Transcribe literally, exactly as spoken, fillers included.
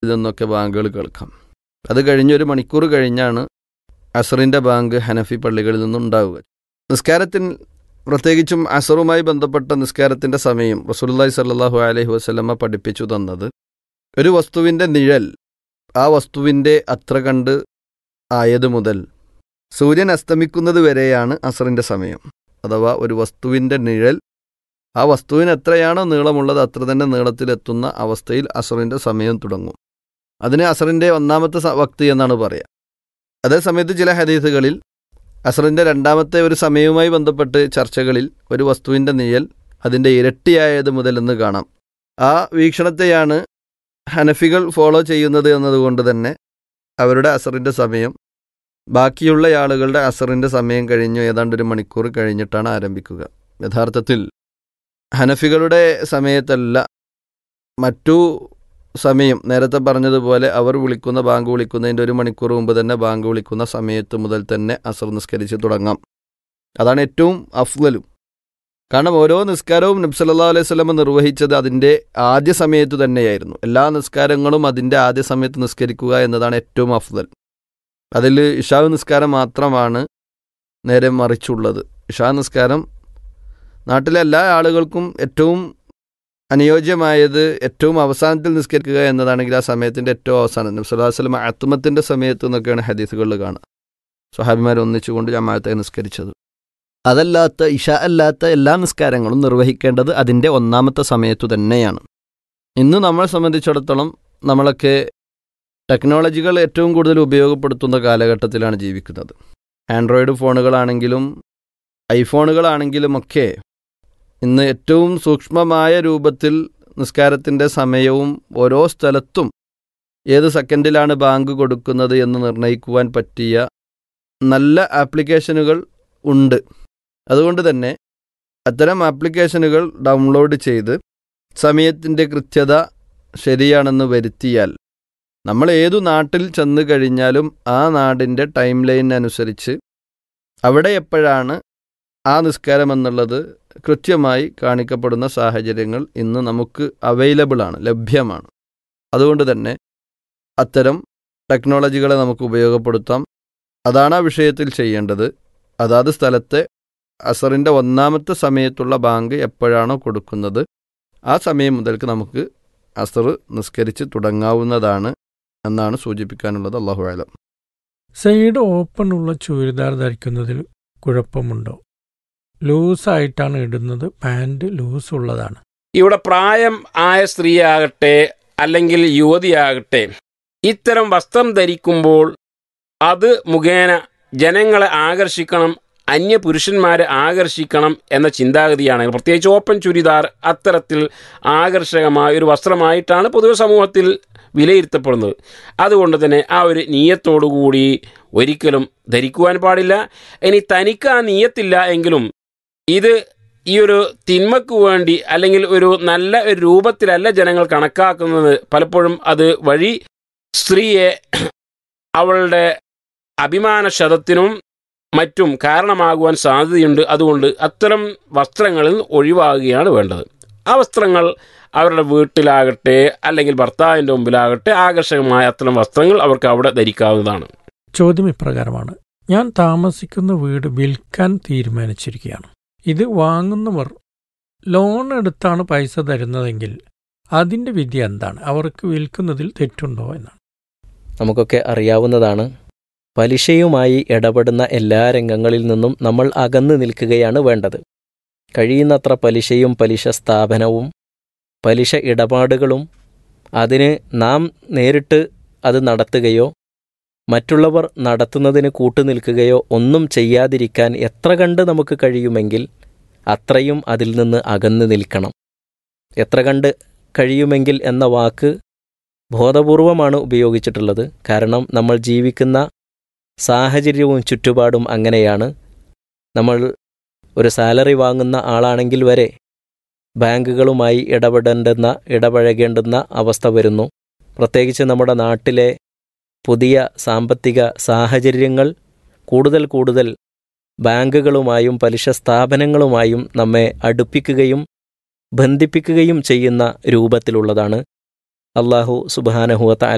നിന്നൊക്കെ ബാങ്കുകൾ കേൾക്കാം. അത് കഴിഞ്ഞൊരു മണിക്കൂർ കഴിഞ്ഞാണ് അസറിൻ്റെ ബാങ്ക് ഹനഫി പള്ളികളിൽ നിന്നുണ്ടാവുക. നിസ്കാരത്തിൽ പ്രത്യേകിച്ചും അസറുമായി ബന്ധപ്പെട്ട നിസ്കാരത്തിൻ്റെ സമയം റസൂലുള്ളാഹി സ്വല്ലല്ലാഹു അലൈഹി വസല്ലമ പഠിപ്പിച്ചു തന്നത് ഒരു വസ്തുവിൻ്റെ നിഴൽ ആ വസ്തുവിൻ്റെ അത്ര കണ്ട് ആയത് മുതൽ സൂര്യൻ അസ്തമിക്കുന്നത് വരെയാണ് അസറിൻ്റെ സമയം. അഥവാ ഒരു വസ്തുവിൻ്റെ നിഴൽ ആ വസ്തുവിന് എത്രയാണോ നീളമുള്ളത് അത്ര തന്നെ നീളത്തിലെത്തുന്ന അവസ്ഥയിൽ അസറിൻ്റെ സമയം തുടങ്ങും. അതിന് അസറിൻ്റെ ഒന്നാമത്തെ വക്ത് എന്നാണ് പറയുക. അതേസമയത്ത് ചില ഹദീസുകളിൽ അസറിൻ്റെ രണ്ടാമത്തെ ഒരു സമയവുമായി ബന്ധപ്പെട്ട് ചർച്ചകളിൽ ഒരു വസ്തുവിൻ്റെ നിഴൽ അതിൻ്റെ ഇരട്ടിയായത് മുതൽ എന്ന് കാണാം. ആ വീക്ഷണത്തെയാണ് ഹനഫികൾ ഫോളോ ചെയ്യുന്നത് എന്നതുകൊണ്ട് തന്നെ അവരുടെ അസറിൻ്റെ സമയം ബാക്കിയുള്ള ആളുകളുടെ അസറിൻ്റെ സമയം കഴിഞ്ഞു ഏതാണ്ട് ഒരു മണിക്കൂർ കഴിഞ്ഞിട്ടാണ് ആരംഭിക്കുക. യഥാർത്ഥത്തിൽ ഹനഫികളുടെ സമയത്തല്ല മറ്റു സമയം നേരത്തെ പറഞ്ഞതുപോലെ അവർ വിളിക്കുന്ന ബാങ്ക് വിളിക്കുന്നതിൻ്റെ ഒരു മണിക്കൂർ മുമ്പ് തന്നെ ബാങ്ക് വിളിക്കുന്ന സമയത്ത് മുതൽ തന്നെ അസർ നിസ്കരിച്ച് തുടങ്ങാം. അതാണ് ഏറ്റവും അഫ്ളലും. കാരണം ഓരോ നിസ്കാരവും നബി സല്ലല്ലാഹു അലൈഹി വസല്ലം നിർവഹിച്ചത് അതിൻ്റെ ആദ്യ സമയത്ത് തന്നെയായിരുന്നു. എല്ലാ നിസ്കാരങ്ങളും അതിൻ്റെ ആദ്യ സമയത്ത് നിസ്കരിക്കുക എന്നതാണ് ഏറ്റവും അഫ്ളൽ. അതിൽ ഇശാ നിസ്കാരം മാത്രമാണ് നേരെ മറിച്ചുള്ളത്. ഇശാ നിസ്കാരം നാട്ടിലെ എല്ലാ ആളുകൾക്കും ഏറ്റവും അനുയോജ്യമായത് ഏറ്റവും അവസാനത്തിൽ നിസ്കരിക്കുക എന്നതാണെങ്കിൽ ആ സമയത്തിൻ്റെ ഏറ്റവും അവസാനം നബി സല്ലല്ലാഹു അലൈഹി വസല്ലം അത്തുമത്തിൻ്റെ സമയത്ത് എന്നൊക്കെയാണ് ഹദീസുകളിൽ കാണുക. സ്വഹാബിമാർ ഒന്നിച്ചുകൊണ്ട് ജമാഅത്തായി നിസ്കരിച്ചത്. അതല്ലാത്ത ഇശ അല്ലാത്ത എല്ലാ നിസ്കാരങ്ങളും നിർവഹിക്കേണ്ടത് അതിൻ്റെ ഒന്നാമത്തെ സമയത്തു തന്നെയാണ്. ഇന്ന് നമ്മളെ സംബന്ധിച്ചിടത്തോളം നമ്മളൊക്കെ ടെക്നോളജികൾ ഏറ്റവും കൂടുതൽ ഉപയോഗപ്പെടുത്തുന്ന കാലഘട്ടത്തിലാണ് ജീവിക്കുന്നത്. ആൻഡ്രോയിഡ് ഫോണുകളാണെങ്കിലും ഐഫോണുകളാണെങ്കിലുമൊക്കെ ഇന്ന് ഏറ്റവും സൂക്ഷ്മമായ രൂപത്തിൽ നിസ്കാരത്തിൻ്റെ സമയവും ഓരോ സ്ഥലത്തും ഏത് സെക്കൻഡിലാണ് ബാങ്ക് കൊടുക്കുന്നത് എന്ന് നിർണ്ണയിക്കുവാൻ പറ്റിയ നല്ല ആപ്ലിക്കേഷനുകൾ ഉണ്ട്. അതുകൊണ്ട് തന്നെ അത്തരം ആപ്ലിക്കേഷനുകൾ ഡൗൺലോഡ് ചെയ്ത് സമയത്തിൻ്റെ കൃത്യത ശരിയാണെന്ന് വരുത്തിയാൽ നമ്മൾ ഏതു നാട്ടിൽ ചെന്ന് കഴിഞ്ഞാലും ആ നാടിൻ്റെ ടൈം ലൈനനുസരിച്ച് അവിടെ എപ്പോഴാണ് ആ നിസ്കാരം എന്നുള്ളത് കൃത്യമായി കാണിക്കപ്പെടുന്ന സാഹചര്യങ്ങൾ ഇന്ന് നമുക്ക് അവൈലബിളാണ്, ലഭ്യമാണ്. അതുകൊണ്ട് തന്നെ അത്തരം ടെക്നോളജികളെ നമുക്ക് ഉപയോഗപ്പെടുത്താം. അതാണ് ആ വിഷയത്തിൽ ചെയ്യേണ്ടത്. അതാത് സ്ഥലത്തെ അസറിൻ്റെ ഒന്നാമത്തെ സമയത്തുള്ള ബാങ്ക് എപ്പോഴാണോ കൊടുക്കുന്നത് ആ സമയം മുതൽക്ക് നമുക്ക് അസർ നിസ്കരിച്ച് തുടങ്ങാവുന്നതാണ് എന്നാണ് സൂചിപ്പിക്കാനുള്ളത്. അല്ലാഹു അഅലം. സൈഡ് ഓപ്പൺ ഉള്ള ചുരിദാർ ധരിക്കുന്നതിൽ കുഴപ്പമുണ്ടോ? ലൂസായിട്ടാണ് ഇടുന്നത്, പാൻറ് ലൂസ് ഉള്ളതാണ്. ഇവിടെ പ്രായം ആയ സ്ത്രീയാകട്ടെ അല്ലെങ്കിൽ യുവതിയാകട്ടെ ഇത്തരം വസ്ത്രം ധരിക്കുമ്പോൾ അത് മുഖേന ജനങ്ങളെ ആകർഷിക്കണം, അന്യ പുരുഷന്മാരെ ആകർഷിക്കണം എന്ന ചിന്താഗതിയാണ്. പ്രത്യേകിച്ച് ഓപ്പൺ ചുരിദാർ അത്തരത്തിൽ ആകർഷകമായ ഒരു വസ്ത്രമായിട്ടാണ് പൊതുവെ സമൂഹത്തിൽ വിലയിരുത്തപ്പെടുന്നത്. അതുകൊണ്ട് തന്നെ ആ ഒരു നീയത്തോടുകൂടി ഒരിക്കലും ധരിക്കുവാൻ പാടില്ല. ഇനി തനിക്ക് ആ നീയത്തില്ല എങ്കിലും ഇത് ഈ ഒരു തിന്മക്ക് വേണ്ടി അല്ലെങ്കിൽ ഒരു നല്ല ഒരു രൂപത്തിലല്ല ജനങ്ങൾ കണക്കാക്കുന്നത്. പലപ്പോഴും അത് വഴി സ്ത്രീയെ അവളുടെ അഭിമാനക്ഷതത്തിനും മറ്റും കാരണമാകുവാൻ സാധ്യതയുണ്ട്. അതുകൊണ്ട് അത്തരം വസ്ത്രങ്ങളിൽ ഒഴിവാകുകയാണ് വേണ്ടത്. ആ വസ്ത്രങ്ങൾ അവരുടെ വീട്ടിലാകട്ടെ അല്ലെങ്കിൽ ഭർത്താവിൻ്റെ മുമ്പിലാകട്ടെ ആകർഷകമായ അത്തരം വസ്ത്രങ്ങൾ അവർക്ക് അവിടെ ധരിക്കാവുന്നതാണ്. ചോദ്യം ഇപ്രകാരമാണ്: ഞാൻ താമസിക്കുന്ന വീട് വിൽക്കാൻ തീരുമാനിച്ചിരിക്കുകയാണ്. ഇത് വാങ്ങുന്നവർ ലോൺ എടുത്താണ് പൈസ തരുന്നതെങ്കിൽ അതിൻ്റെ വിധി എന്താണ്? അവർക്ക് വിൽക്കുന്നതിൽ തെറ്റുണ്ടോ എന്നാണ്. നമുക്കൊക്കെ അറിയാവുന്നതാണ്, പലിശയുമായി ഇടപെടുന്ന എല്ലാ രംഗങ്ങളിൽ നിന്നും നമ്മൾ അകന്നു നിൽക്കുകയാണ് വേണ്ടത്. കഴിയുന്നത്ര പലിശയും പലിശ സ്ഥാപനവും പലിശ ഇടപാടുകളും അതിന് നാം നേരിട്ട് അത് നടത്തുകയോ മറ്റുള്ളവർ നടത്തുന്നതിന് കൂട്ടുനിൽക്കുകയോ ഒന്നും ചെയ്യാതിരിക്കാൻ എത്ര കണ്ട് നമുക്ക് കഴിയുമെങ്കിൽ അത്രയും അതിൽ നിന്ന് അകന്നു നിൽക്കണം. എത്ര കണ്ട് കഴിയുമെങ്കിൽ എന്ന വാക്ക് ബോധപൂർവമാണ് ഉപയോഗിച്ചിട്ടുള്ളത്. കാരണം നമ്മൾ ജീവിക്കുന്ന സാഹചര്യവും ചുറ്റുപാടും അങ്ങനെയാണ്. നമ്മൾ ഒരു സാലറി വാങ്ങുന്ന ആളാണെങ്കിൽ വരെ ബാങ്കുകളുമായി ഇടപെടേണ്ടുന്ന ഇടപഴകേണ്ടുന്ന അവസ്ഥ വരുന്നു. പ്രത്യേകിച്ച് നമ്മുടെ നാട്ടിലെ പുതിയ സാമ്പത്തിക സാഹചര്യങ്ങൾ കൂടുതൽ കൂടുതൽ ബാങ്കുകളുമായും പലിശ സ്ഥാപനങ്ങളുമായും നമ്മെ അടുപ്പിക്കുകയും ബന്ധിപ്പിക്കുകയും ചെയ്യുന്ന രൂപത്തിലുള്ളതാണ്. അല്ലാഹു സുബ്ഹാനഹു വ തആല